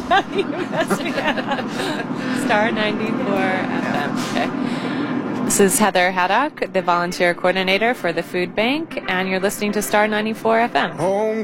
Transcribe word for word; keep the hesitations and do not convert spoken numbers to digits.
You messed me up. Star ninety-four F M. Okay. This is Heather Haddock, the volunteer coordinator for the food bank, and you're listening to Star ninety-four F M. Home